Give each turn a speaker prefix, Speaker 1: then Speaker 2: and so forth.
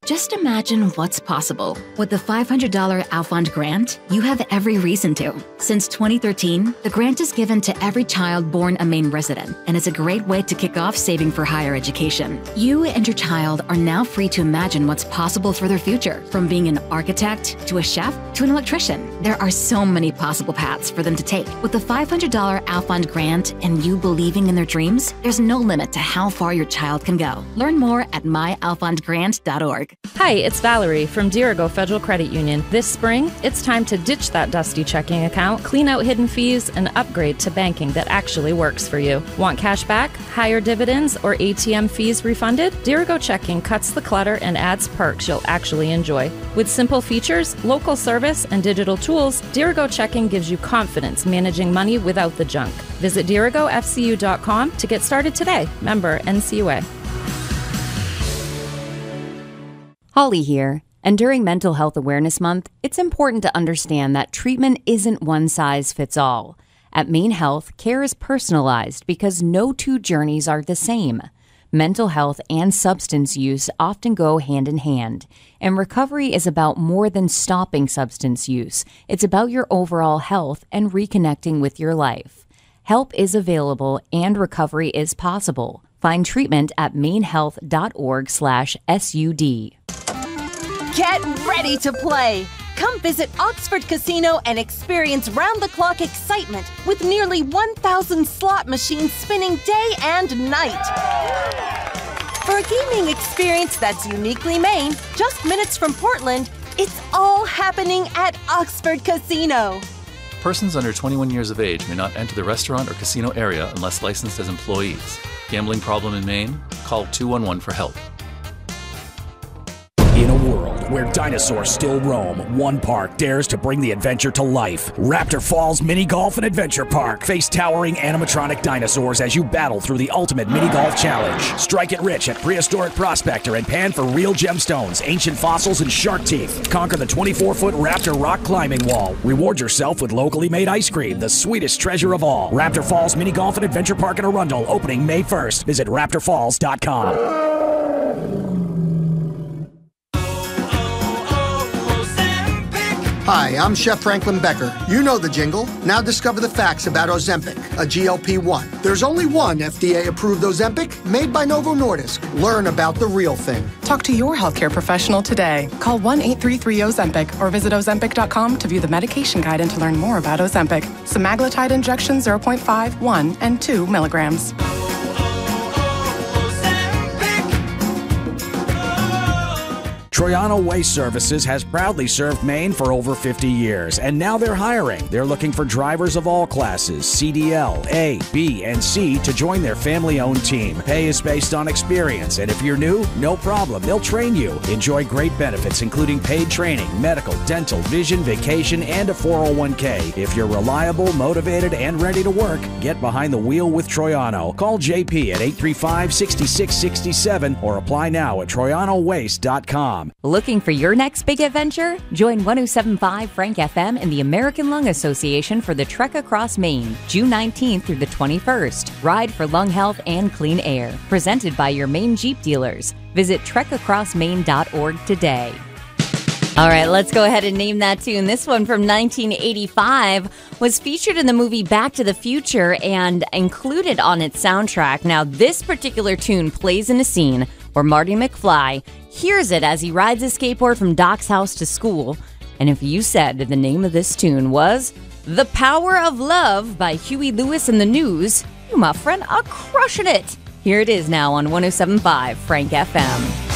Speaker 1: Just imagine what's possible. With the $500 Alfond grant, you have every reason to. Since 2013, the grant is given to every child born a Maine resident, and it's a great way to kick off saving for higher education. You and your child are now free to imagine what's possible for their future, from being an architect to a chef to an electrician. There are so many possible paths for them to take. With the $500 Alfond grant and you believing in their dreams, there's no limit to how far your child can go. Learn more at myalfondgrant.org.
Speaker 2: Hi, it's Valerie from Dirigo Federal Credit Union. This spring, it's time to ditch that dusty checking account, clean out hidden fees, and upgrade to banking that actually works for you. Want cash back, higher dividends, or ATM fees refunded? Dirigo Checking cuts the clutter and adds perks you'll actually enjoy. With simple features, local service, and digital tools, Dirigo Checking gives you confidence managing money without the junk. Visit dirigofcu.com to get started today. Member NCUA.
Speaker 3: Holly here. And during Mental Health Awareness Month, it's important to understand that treatment isn't one size fits all. At Maine Health, care is personalized because no two journeys are the same. Mental health and substance use often go hand in hand, and recovery is about more than stopping substance use. It's about your overall health and reconnecting with your life. Help is available and recovery is possible. Find treatment at mainehealth.org/SUD.
Speaker 4: Get ready to play! Come visit Oxford Casino and experience round-the-clock excitement with nearly 1,000 slot machines spinning day and night. For a gaming experience that's uniquely Maine, just minutes from Portland, it's all happening at Oxford Casino.
Speaker 5: Persons under 21 years of age may not enter the restaurant or casino area unless licensed as employees. Gambling problem in Maine? Call 211 for help.
Speaker 6: In a world where dinosaurs still roam, one park dares to bring the adventure to life. Raptor Falls Mini Golf and Adventure Park. Face towering animatronic dinosaurs as you battle through the ultimate mini golf challenge. Strike it rich at Prehistoric Prospector and pan for real gemstones, ancient fossils, and shark teeth. Conquer the 24-foot Raptor rock climbing wall. Reward yourself with locally made ice cream, the sweetest treasure of all. Raptor Falls Mini Golf and Adventure Park in Arundel, opening May 1st. Visit raptorfalls.com.
Speaker 7: Hi, I'm Chef Franklin Becker. You know the jingle. Now discover the facts about Ozempic, a GLP-1. There's only one FDA-approved Ozempic made by Novo Nordisk. Learn about the real thing.
Speaker 8: Talk to your healthcare professional today. Call 1-833-OZEMPIC or visit Ozempic.com to view the medication guide and to learn more about Ozempic. Semaglutide injection 0.5, 1, and 2 milligrams.
Speaker 6: Troiano Waste Services has proudly served Maine for over 50 years, and now they're hiring. They're looking for drivers of all classes, CDL, A, B, and C, to join their family-owned team. Pay is based on experience, and if you're new, no problem. They'll train you. Enjoy great benefits, including paid training, medical, dental, vision, vacation, and a 401k. If you're reliable, motivated, and ready to work, get behind the wheel with Troiano. Call JP at 835-6667 or apply now at troianowaste.com.
Speaker 3: Looking for your next big adventure? Join 107.5 Frank FM and the American Lung Association for the Trek Across Maine, June 19th through the 21st. Ride for lung health and clean air. Presented by your Maine Jeep dealers. Visit trekacrossmaine.org today. All right, let's go ahead and name that tune. This one from 1985 was featured in the movie Back to the Future and included on its soundtrack. Now, this particular tune plays in a scene where Marty McFly hears it as he rides a skateboard from Doc's house to school. And if you said the name of this tune was The Power of Love by Huey Lewis and the News, you, my friend, are crushing it. Here it is now on 107.5 Frank FM.